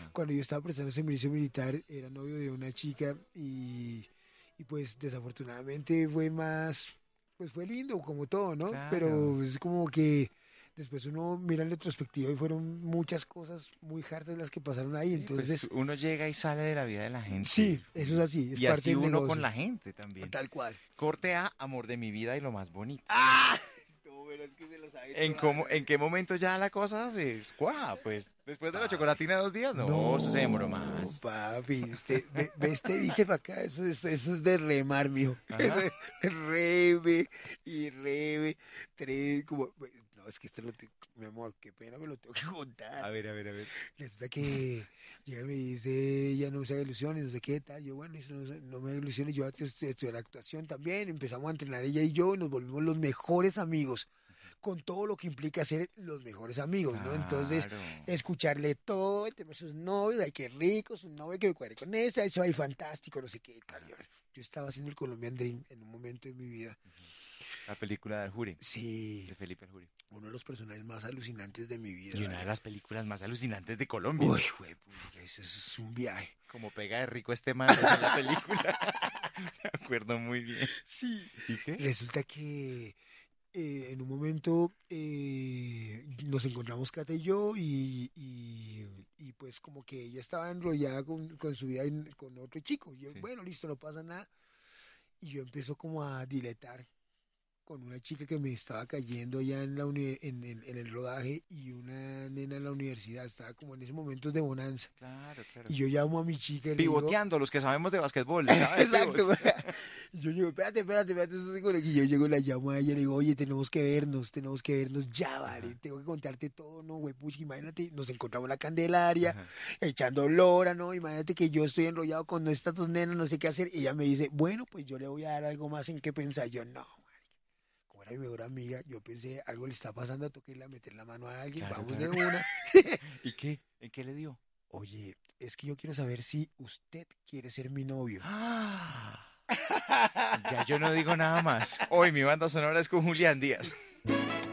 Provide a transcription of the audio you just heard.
Cuando yo estaba prestando servicio militar, era novio de una chica y pues desafortunadamente fue más, pues fue lindo como todo, ¿no? Claro. Pero es como que después uno mira en retrospectiva y fueron muchas cosas muy hartas las que pasaron ahí. Sí, pues Entonces, uno llega y sale de la vida de la gente. sí, eso es así, es Y parte así del uno con negocio, la gente también. tal cual. Corte A, amor de mi vida y lo más bonito. ¡Ah! No, pero es que se lo sabe ¿En qué momento ya la cosa se cuaja? Pues después de la chocolatina de 2 días, no, eso se demoró No, más. papi, usted ve este bíceps acá, eso es de remar, mijo. Eso Ajá. es reme y reme, como, no, es que esto mi amor, qué pena me lo tengo que contar. A ver, a ver, a ver. Resulta que llega y me dice, ya no usa ilusiones, no sé qué tal. Yo, bueno, eso no me ilusiones, yo estudié la actuación también, empezamos a entrenar ella y yo y nos volvimos los mejores amigos con todo lo que implica ser los mejores amigos, ¿no? Entonces, Claro. escucharle todo, el tema de sus novios, ay, qué rico, su novio que me cuadre con esa, eso ahí fantástico, no sé qué tal. Yo estaba haciendo el Colombian Dream en un momento de mi vida. La película del Jury, Sí, de Felipe el Jury. uno de los personajes más alucinantes de mi vida, Y una de ¿vale? las películas más alucinantes de Colombia. Uy, güey, eso es un viaje. Como pega de rico este man esa es la película. Me acuerdo muy bien. Sí. ¿Y qué? Resulta que en un momento nos encontramos Cata y yo y pues como que ella estaba enrollada con su vida con otro chico. Yo, Sí. bueno, listo, no pasa nada. Y yo empiezo como a diletar con una chica que me estaba cayendo allá en el rodaje y una nena en la universidad. Estaba como en esos momentos de bonanza. Claro, claro. Y yo llamo a mi chica y le digo, Pivoteando, los que sabemos de basquetbol, ¿sabes? exacto. Y yo llego, espérate. Y yo llego, la llamo a ella y le digo, oye, tenemos que vernos ya, Ajá, vale. Tengo que contarte todo, ¿no, güey? Puch, imagínate, nos encontramos en la Candelaria, ajá. echando lora, ¿no? Imagínate que yo estoy enrollado con estas dos nenas, no sé qué hacer. Y ella me dice, bueno, pues yo le voy a dar algo más en qué pensar. Yo, no, como era mi mejor amiga, yo pensé, algo le está pasando, tengo que irle a meter la mano a alguien, Claro, vamos claro, de claro. una. ¿Y qué? ¿En qué le dio? Oye, es que yo quiero saber si usted quiere ser mi novio. ¡Ah! Ya yo no digo nada más. Hoy mi banda sonora es con Julián Díaz.